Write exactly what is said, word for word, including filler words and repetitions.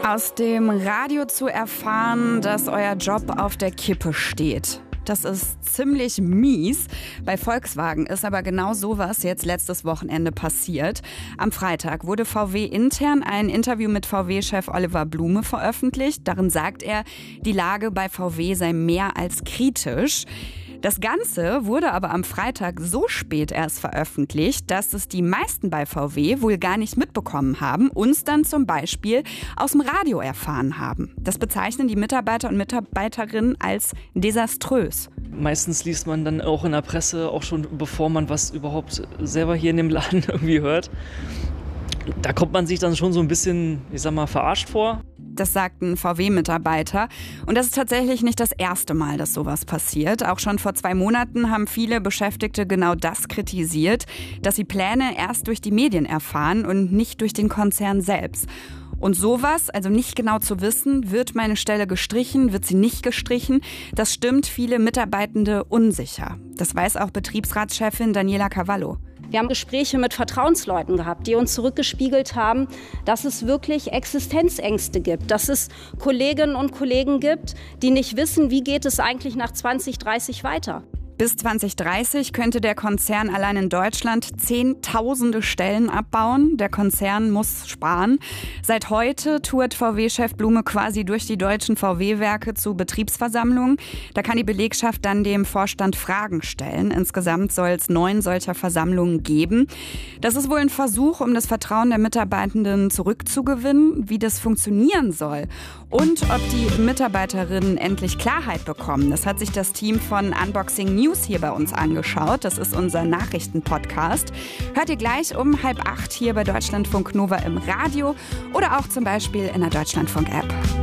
Aus dem Radio zu erfahren, dass euer Job auf der Kippe steht. Das ist ziemlich mies. Bei Volkswagen ist aber genau sowas jetzt letztes Wochenende passiert. Am Freitag wurde V W intern ein Interview mit V W-Chef Oliver Blume veröffentlicht. Darin sagt er, die Lage bei V W sei mehr als kritisch. Das Ganze wurde aber am Freitag so spät erst veröffentlicht, dass es die meisten bei V W wohl gar nicht mitbekommen haben, uns dann zum Beispiel aus dem Radio erfahren haben. Das bezeichnen die Mitarbeiter und Mitarbeiterinnen als desaströs. Meistens liest man dann auch in der Presse, auch schon bevor man was überhaupt selber hier in dem Laden irgendwie hört. Da kommt man sich dann schon so ein bisschen, ich sag mal, verarscht vor. Das sagt ein V W-Mitarbeiter. Und das ist tatsächlich nicht das erste Mal, dass sowas passiert. Auch schon vor zwei Monaten haben viele Beschäftigte genau das kritisiert, dass sie Pläne erst durch die Medien erfahren und nicht durch den Konzern selbst. Und sowas, also nicht genau zu wissen, wird meine Stelle gestrichen, wird sie nicht gestrichen, das stimmt viele Mitarbeitende unsicher. Das weiß auch Betriebsratschefin Daniela Cavallo. Wir haben Gespräche mit Vertrauensleuten gehabt, die uns zurückgespiegelt haben, dass es wirklich Existenzängste gibt, dass es Kolleginnen und Kollegen gibt, die nicht wissen, wie geht es eigentlich nach zwanzig dreißig weiter. Bis zwanzig dreißig könnte der Konzern allein in Deutschland Zehntausende Stellen abbauen. Der Konzern muss sparen. Seit heute tourt V W-Chef Blume quasi durch die deutschen V W-Werke zu Betriebsversammlungen. Da kann die Belegschaft dann dem Vorstand Fragen stellen. Insgesamt soll es neun solcher Versammlungen geben. Das ist wohl ein Versuch, um das Vertrauen der Mitarbeitenden zurückzugewinnen, wie das funktionieren soll. Und ob die Mitarbeiterinnen endlich Klarheit bekommen. Das hat sich das Team von Unboxing News hier bei uns angeschaut. Das ist unser Nachrichtenpodcast. Hört ihr gleich um halb acht hier bei Deutschlandfunk Nova im Radio oder auch zum Beispiel in der Deutschlandfunk-App.